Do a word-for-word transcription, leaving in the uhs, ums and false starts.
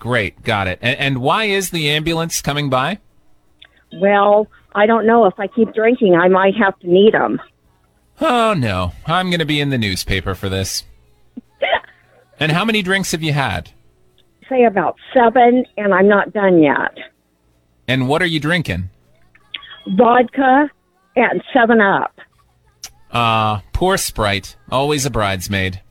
great. Got it. And, and why is the ambulance coming by? Well, I don't know. If I keep drinking, I might have to need them. Oh, no. I'm going to be in the newspaper for this. And how many drinks have you had? Say about seven, and I'm not done yet. And what are you drinking? Vodka and seven up. Uh, poor Sprite. Always a bridesmaid.